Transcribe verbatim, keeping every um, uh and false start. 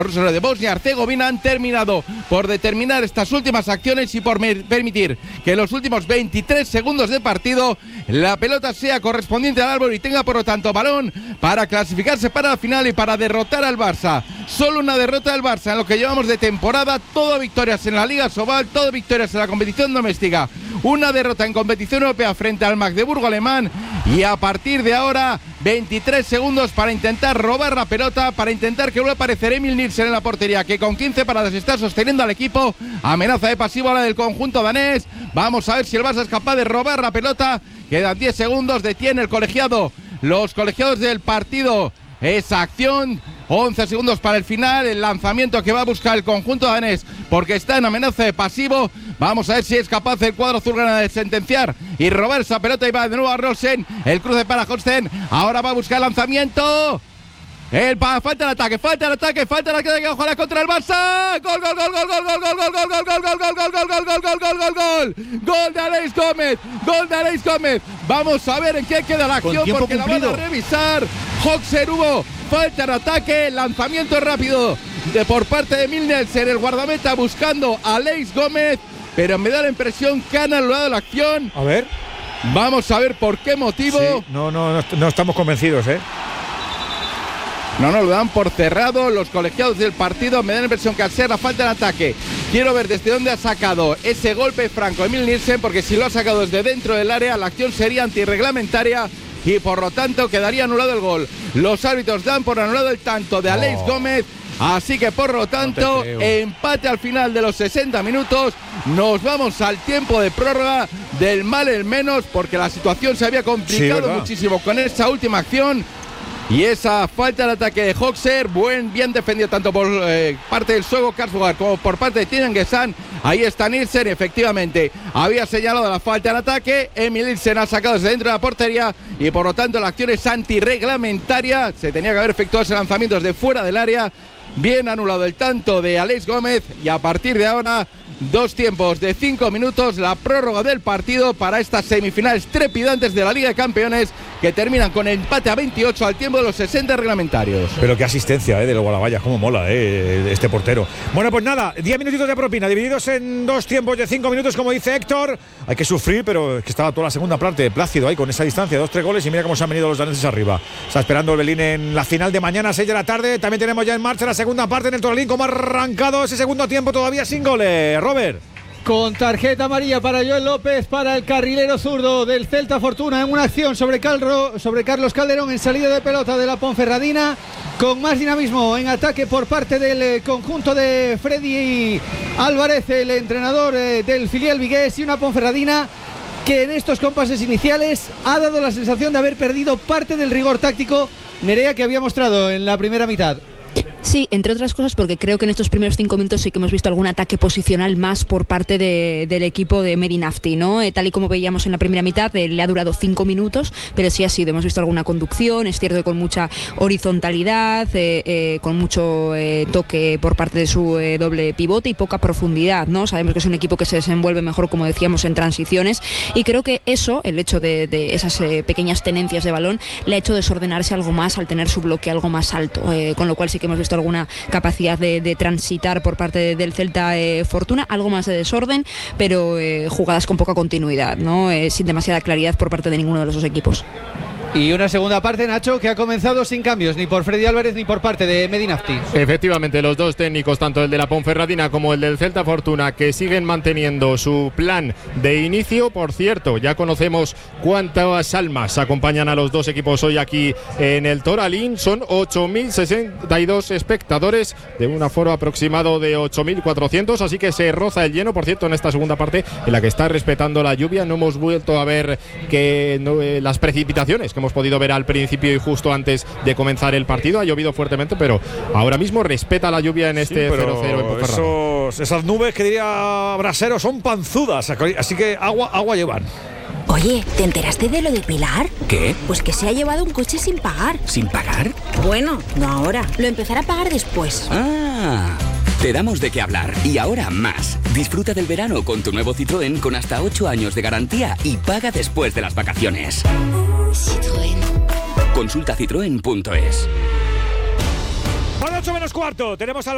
de Bosnia-Herzegovina han terminado por determinar estas últimas acciones y por permitir que en los últimos veintitrés segundos de partido la pelota sea correspondiente al árbol y tenga por lo tanto balón para clasificarse para la final y para derrotar al Barça. Solo una derrota del Barça en lo que llevamos de temporada, todo victorias en la Liga Sobal, todo victorias en la competición doméstica, una derrota en competición europea frente al Magdeburgo alemán y a partir de ahora veintitrés segundos para intentar robar la pelota, para intentar que vuelva a aparecer Emil Nielsen en la portería, que con quince paradas está sosteniendo al equipo. Amenaza de pasivo a la del conjunto danés. Vamos a ver si el Barça es capaz de robar la pelota. Quedan diez segundos, detiene el colegiado, los colegiados del partido esa acción. once segundos para el final, el lanzamiento que va a buscar el conjunto danés porque está en amenaza de pasivo. Vamos a ver si es capaz el cuadro azulgrana de sentenciar y robar esa pelota. Y va de nuevo a Rosen, el cruce para Holsten, ahora va a buscar el lanzamiento. El pa, falta el ataque, falta el ataque, falta el ataque, ojalá contra el Barça. Gol, gol, gol, gol, gol, gol, gol, gol, gol, gol, gol, gol, gol, gol, gol, gol, gol, gol, gol, gol. Gol de Aleix Gómez, gol de Aleix Gómez. Vamos a ver en qué queda la acción porque la van a revisar. Hoxer hubo falta de ataque, lanzamiento rápido de por parte de Emil Nielsen, el guardameta buscando a Aleix Gómez, pero me da la impresión que han anulado la acción. A ver. Vamos a ver por qué motivo. Sí, no, no, no, no estamos convencidos, ¿eh? No, no, lo dan por cerrado los colegiados del partido. Me da la impresión que al ser la falta de ataque, quiero ver desde dónde ha sacado ese golpe franco Emil Nielsen, porque si lo ha sacado desde dentro del área, la acción sería antirreglamentaria y por lo tanto quedaría anulado el gol. Los árbitros dan por anulado el tanto de Aleix oh. Gómez, así que por lo tanto, no empate al final de los sesenta minutos. Nos vamos al tiempo de prórroga, del mal el menos, porque la situación se había complicado sí, muchísimo con esa última acción. Y esa falta de ataque de Hoxer, buen, bien defendido tanto por eh, parte del sueco Karlsruhe como por parte de Tinen Gesan. Ahí está Nielsen, efectivamente había señalado la falta de ataque. Emil Nielsen ha sacado desde dentro de la portería y por lo tanto la acción es antirreglamentaria. Se tenía que haber efectuado ese lanzamiento desde fuera del área. Bien anulado el tanto de Aleix Gómez y a partir de ahora dos tiempos de cinco minutos, la prórroga del partido para estas semifinales trepidantes de la Liga de Campeones que terminan con empate a veintiocho al tiempo de los sesenta reglamentarios. Pero qué asistencia eh, de los Guadavallas, cómo mola eh, este portero. Bueno, pues nada, diez minutitos de propina, divididos en dos tiempos de cinco minutos, como dice Héctor. Hay que sufrir, pero es que estaba toda la segunda parte plácido ahí con esa distancia, dos, tres goles y mira cómo se han venido los daneses arriba. Está esperando el Berlín en la final de mañana, seis de la tarde. También tenemos ya en marcha la segunda parte en el Toralín, como ha arrancado ese segundo tiempo todavía sin goles. Robert. Con tarjeta amarilla para Joel López, para el carrilero zurdo del Celta Fortuna, en una acción sobre, Calro, sobre Carlos Calderón en salida de pelota de la Ponferradina, con más dinamismo en ataque por parte del conjunto de Freddy Álvarez, el entrenador del filial vigués, y una Ponferradina que en estos compases iniciales ha dado la sensación de haber perdido parte del rigor táctico, Nerea, que había mostrado en la primera mitad. Sí, entre otras cosas porque creo que en estos primeros cinco minutos sí que hemos visto algún ataque posicional más por parte de, del equipo de Medi Nafti, ¿no? Eh, tal y como veíamos en la primera mitad, eh, le ha durado cinco minutos, pero sí ha sido, hemos visto alguna conducción, es cierto que con mucha horizontalidad, eh, eh, con mucho eh, toque por parte de su eh, doble pivote y poca profundidad, ¿no? Sabemos que es un equipo que se desenvuelve mejor, como decíamos, en transiciones, y creo que eso, el hecho de, de esas eh, pequeñas tenencias de balón, le ha hecho desordenarse algo más al tener su bloque algo más alto, eh, con lo cual sí que hemos visto alguna capacidad de, de transitar por parte de, del Celta eh, Fortuna, algo más de desorden, pero eh, jugadas con poca continuidad, ¿no? Eh, sin demasiada claridad por parte de ninguno de los dos equipos. Y una segunda parte, Nacho, que ha comenzado sin cambios, ni por Freddy Álvarez ni por parte de Medi Nafti. Efectivamente, los dos técnicos, tanto el de la Ponferradina como el del Celta Fortuna, que siguen manteniendo su plan de inicio. Por cierto, ya conocemos cuántas almas acompañan a los dos equipos hoy aquí en el Toralín. Son ocho mil sesenta y dos espectadores de un aforo aproximado de ocho mil cuatrocientos, así que se roza el lleno. Por cierto, en esta segunda parte, en la que está respetando la lluvia, no hemos vuelto a ver que no, eh, las precipitaciones que hemos podido ver al principio y justo antes de comenzar el partido. Ha llovido fuertemente, pero ahora mismo respeta la lluvia en este sí, cero cero en Ponferrada. Esas nubes que diría Brasero son panzudas, así que agua, agua llevan. Oye, ¿te enteraste de lo de Pilar? ¿Qué? Pues que se ha llevado un coche sin pagar. ¿Sin pagar? Bueno, no ahora, lo empezará a pagar después. Ah, te damos de qué hablar y ahora más. Disfruta del verano con tu nuevo Citroën con hasta ocho años de garantía y paga después de las vacaciones. Citroën. Consulta citroen punto es. Para ocho menos cuarto, tenemos al